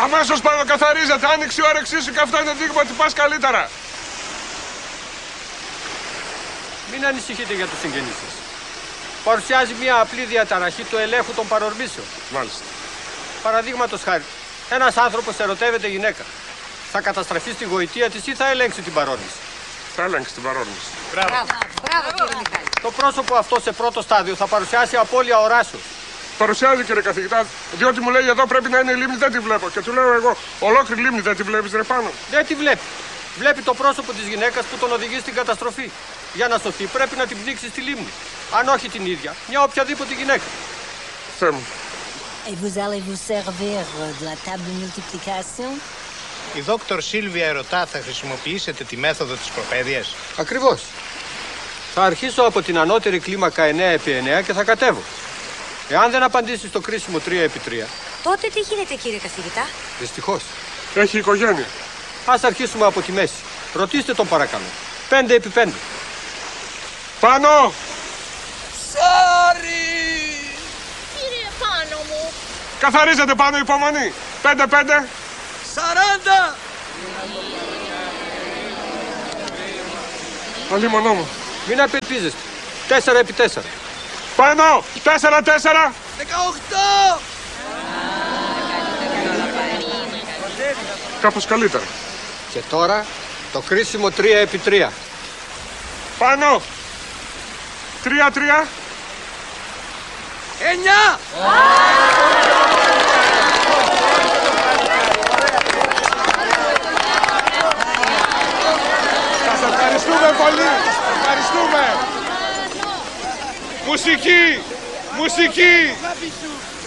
Αμέσως πανοκαθαρίζεται. Άνοιξε η όρεξή σου και αυτό είναι δείγμα ότι πας καλύτερα. Μην ανησυχείτε για τους συγγενείς σας. Παρουσιάζει μια απλή διαταραχή του ελέγχου των παρορμήσεων. Μάλιστα. Παραδείγματος χάρη, ένας άνθρωπος ερωτεύεται γυναίκα. Θα καταστραφεί στη γοητεία της ή θα ελέγξει την παρόρμηση? Θα ελέγξει την παρόρμηση. Μπράβο, κύριε Μιχάλη. Το πρόσωπο αυτό σε πρώτο στάδιο θα παρουσιάσει απώλεια οράσεως. Παρουσιάζει, κύριε καθηγητά, διότι μου λέει εδώ πρέπει να είναι η λίμνη, δεν τη βλέπω. Και του λέω εγώ, ολόκληρη λίμνη δεν τη βλέπεις ρε πάνω? Δεν τη βλέπει. Βλέπει το πρόσωπο της γυναίκας που τον οδηγεί στην καταστροφή. Για να σωθεί πρέπει να την πνίξει στη λίμνη. Αν όχι την ίδια, μια οποιαδήποτε γυναίκα. Θεέ μου. Et vous allez vous servir de la table de multiplication? Η δόκτωρ Σίλβια ερωτά, θα χρησιμοποιήσετε τη μέθοδο της προπαίδειας? Ακριβώς. Θα αρχίσω από την ανώτερη κλίμακα 9x9 και θα κατέβω. Εάν δεν απαντήσει στο κρίσιμο 3x3... Τότε τι γίνεται, κύριε καθηγητά? Δυστυχώς. Έχει οικογένεια. Ας αρχίσουμε από τη μέση. Ρωτήστε τον παρακαλώ. 5x5. Πάνω! Σάρι! Κύριε πάνω μου. Καθαρίζεται πάνω, υπομονή. 5-5. 40! Αλίμονό μου. Μην απελπίζεστε. 4x4. Πάνω! 4-4. 18! Κάπως καλύτερα. Και τώρα το κρίσιμο 3x3. Πάνω! 3-3. 9! Σας ευχαριστούμε πολύ. Ευχαριστούμε. Μουσική! Μουσική!